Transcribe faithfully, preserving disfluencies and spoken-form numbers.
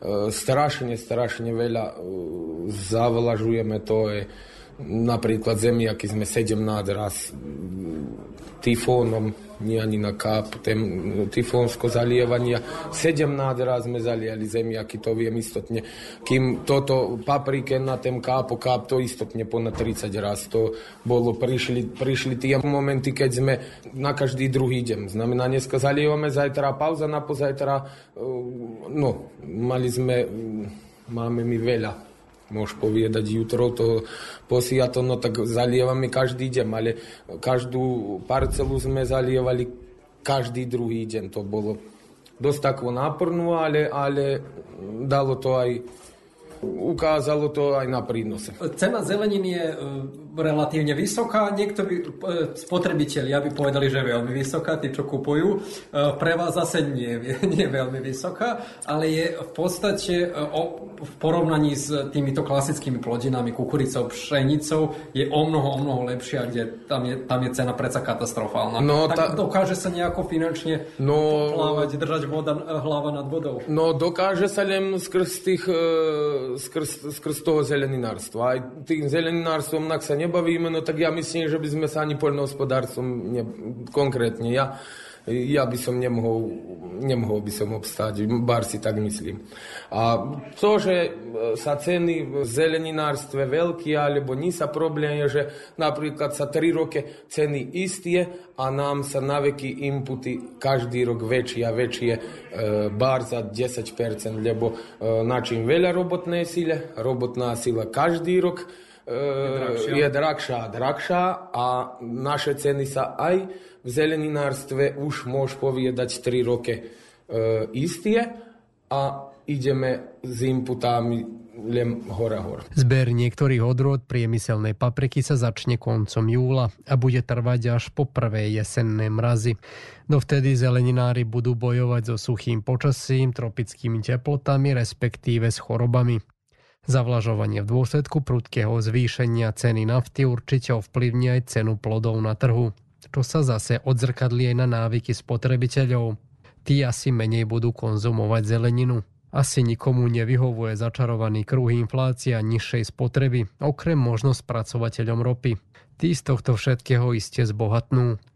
strašne, strašne veľa zavlažujeme. To je napríklad zemiaky sme sedemnásť raz tyfónom, nie ani na káp, tyfónsko zalievania. sedemnásť raz sme zaliali zemiaky, to viem istotne. Kým toto paprike na ten kápo, káp, to istotne ponad tridsať raz. To bolo, prišli, prišli tie momenty, keď sme na každý druhý deň. Znamená, dneska zalievame, zajtra pauza, na pozajtra, no, mali sme, máme mi veľa. Môžeš povedať, jutro to posíja to, no tak zalievame každý deň, ale každú parcelu sme zalievali každý druhý deň. To bolo dosť takú nápornú, ale, ale dalo to aj, ukázalo to aj na prínose. Cena zeleniny je relatívne vysoká. Niektorí spotrebitelia by povedali, že je veľmi vysoká, tí, čo kupujú. Pre vás zase nie, nie je veľmi vysoká, ale je v podstate v porovnaní s týmito klasickými plodinami, kukuricou, pšenicou, je o mnoho, o mnoho lepšia, kde tam je, tam je cena predsa katastrofálna. No, tak ta... dokáže sa nejako finančne no, plávať, držať voda, hlava nad vodou? No, dokáže sa len skrz tých skrz, skrz toho zeleninárstva. Aj tým zeleninárstvom, ak sa nebavíme, no tak ja myslím, že by sme sa ani poľnohospodárstvom ne, konkrétne ja, ja by som nemohol, nemohol by som obstáť, bar si tak myslím. A to, že sa ceny v zeleninárstve veľké alebo nie sa problém je, že napríklad sa tri roky ceny istie a nám sa naveky inputy každý rok väčšie a väčšie e, bar za desať percent, lebo e, načím veľa robotnej sile, robotná sila každý rok je drahšia a drahšia a naše ceny sa aj v zeleninárstve už môžu povedať tri roky e, istie a ideme s inputami len hora-hor. Zber niektorých odrôd priemyselnej papriky sa začne koncom júla a bude trvať až po prvé jesenné mrazy. Dovtedy zeleninári budú bojovať so suchým počasím, tropickými teplotami, respektíve s chorobami. Zavlažovanie v dôsledku prudkého zvýšenia ceny nafty určite ovplyvní aj cenu plodov na trhu, čo sa zase odzrkadlí aj na návyky spotrebiteľov. Tí asi menej budú konzumovať zeleninu. Asi nikomu nevyhovuje začarovaný kruh inflácie a nižšej spotreby, okrem možno spracovateľom ropy. Tí z tohto všetkého iste zbohatnú.